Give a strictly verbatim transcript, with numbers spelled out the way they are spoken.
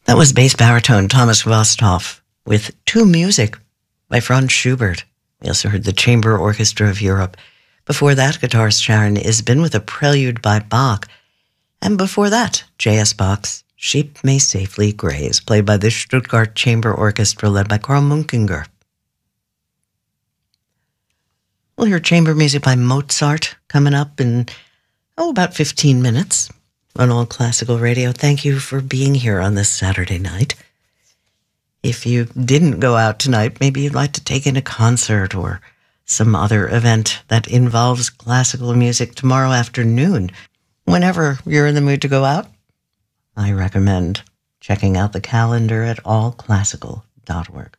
That was bass baritone Thomas Vosthoff with To Music by Franz Schubert. We also heard the Chamber Orchestra of Europe. Before that, guitarist Sharon Isbin with a prelude by Bach. And before that, J S Bach's Sheep May Safely Graze, played by the Stuttgart Chamber Orchestra led by Karl Munkinger. We'll hear chamber music by Mozart coming up in, oh, about fifteen minutes on All Classical Radio. Thank you for being here on this Saturday night. If you didn't go out tonight, maybe you'd like to take in a concert or some other event that involves classical music tomorrow afternoon. Whenever you're in the mood to go out, I recommend checking out the calendar at all classical dot org.